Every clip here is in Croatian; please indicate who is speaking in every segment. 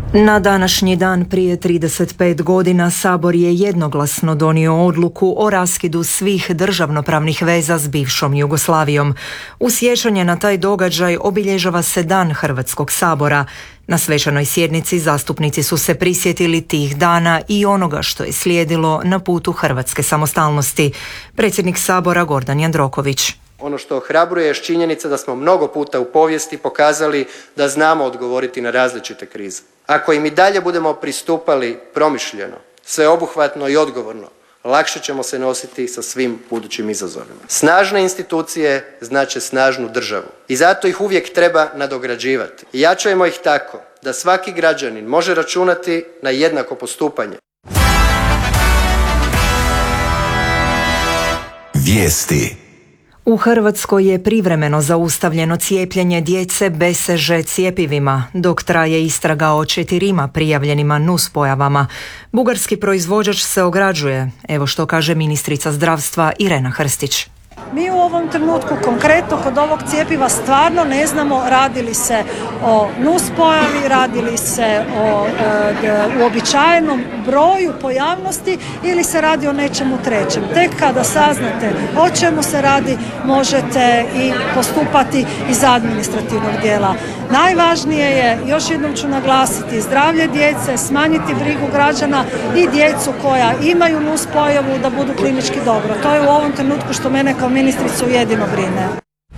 Speaker 1: Na današnji dan prije 35 godina Sabor je jednoglasno donio odluku o raskidu svih državnopravnih veza s bivšom Jugoslavijom. U sjećanje na taj događaj obilježava se Dan Hrvatskog sabora. Na svečanoj sjednici zastupnici su se prisjetili tih dana i onoga što je slijedilo na putu hrvatske samostalnosti. Predsjednik Sabora Gordan Jandroković.
Speaker 2: Ono što ohrabruje je činjenica da smo mnogo puta u povijesti pokazali da znamo odgovoriti na različite krize. Ako im i dalje budemo pristupali promišljeno, sveobuhvatno i odgovorno, lakše ćemo se nositi sa svim budućim izazovima. Snažne institucije znače snažnu državu i zato ih uvijek treba nadograđivati. I jačajmo ih tako da svaki građanin može računati na jednako postupanje.
Speaker 3: Vijesti.
Speaker 1: U Hrvatskoj je privremeno zaustavljeno cijepljenje djece BCG cjepivima, dok traje istraga o 4 prijavljenima nuspojavama. Bugarski proizvođač se ograđuje. Evo što kaže ministrica zdravstva Irena Hrstić.
Speaker 4: Mi u ovom trenutku konkretno kod ovog cjepiva stvarno ne znamo radi li se o nuspojavi, radi li se o uobičajenom broju pojavnosti ili se radi o nečemu trećem. Tek kada saznate o čemu se radi možete i postupati iz administrativnog dijela. Najvažnije je, još jednom ću naglasiti, zdravlje djece, smanjiti brigu građana i djecu koja imaju nuspojavu da budu klinički dobro. To je u ovom trenutku što mene kao ministricu jedino brine.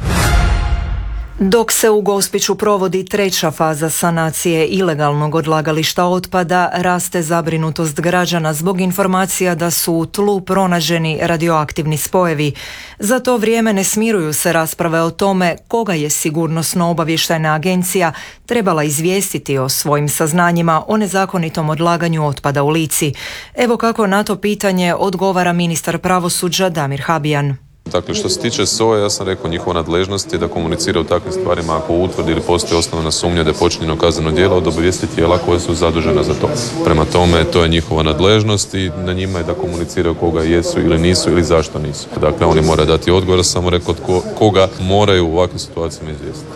Speaker 1: Dok se u Gospiću provodi 3. faza sanacije ilegalnog odlagališta otpada, raste zabrinutost građana zbog informacija da su u tlu pronađeni radioaktivni spojevi. Za to vrijeme ne smiruju se rasprave o tome koga je Sigurnosno-obavještajna agencija trebala izvijestiti o svojim saznanjima o nezakonitom odlaganju otpada u Lici. Evo kako na to pitanje odgovara ministar pravosuđa Damir Habijan.
Speaker 5: Dakle, što se tiče SOA, ja sam rekao, njihova nadležnost je da komunicira u takvim stvarima ako utvrdi ili postoji osnovana sumnja da je počinjeno kazneno djelo od obavijesti tijela koja su zadužena za to. Prema tome, to je njihova nadležnost i na njima je da komuniciraju koga jesu ili nisu ili zašto nisu. Dakle, oni moraju dati odgovor, samo rekao koga moraju u ovakvim situacijama izvijestiti.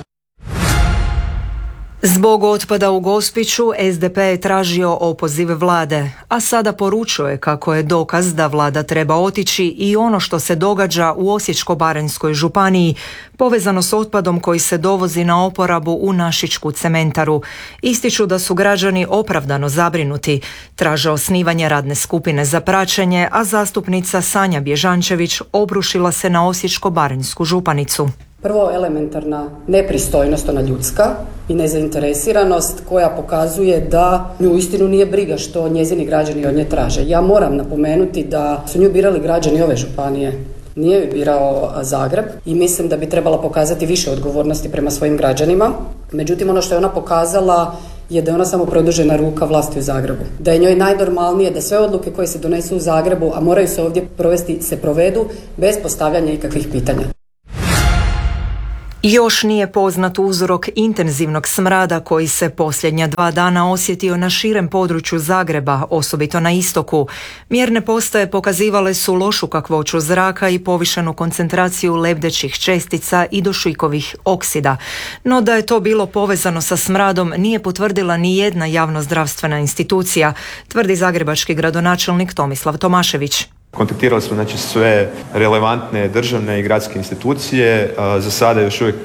Speaker 1: Zbog otpada u Gospiću SDP je tražio opoziv vlade, a sada poručuje kako je dokaz da vlada treba otići i ono što se događa u Osječko-baranjskoj županiji, povezano s otpadom koji se dovozi na oporabu u Našičku cementaru. Ističu da su građani opravdano zabrinuti, traže osnivanje radne skupine za praćenje, a zastupnica Sanja Bježančević obrušila se na Osječko-baranjsku županicu.
Speaker 6: Prvo, elementarna nepristojnost, ona ljudska i nezainteresiranost koja pokazuje da nju uistinu nije briga što njezini građani od nje traže. Ja moram napomenuti da su nju birali građani ove županije. Nije ju birao Zagreb i mislim da bi trebala pokazati više odgovornosti prema svojim građanima. Međutim, ono što je ona pokazala je da je ona samo produžena ruka vlasti u Zagrebu. Da je njoj najnormalnije da sve odluke koje se donesu u Zagrebu, a moraju se ovdje provesti, se provedu bez postavljanja ikakvih pitanja.
Speaker 1: Još nije poznat uzrok intenzivnog smrada koji se posljednja 2 dana osjetio na širem području Zagreba, osobito na istoku. Mjerne postaje pokazivale su lošu kakvoću zraka i povišenu koncentraciju lebdećih čestica i dušikovih oksida. No da je to bilo povezano sa smradom nije potvrdila ni jedna javnozdravstvena institucija, tvrdi zagrebački gradonačelnik Tomislav Tomašević.
Speaker 7: Kontaktirali smo sve relevantne državne i gradske institucije. Za sada još uvijek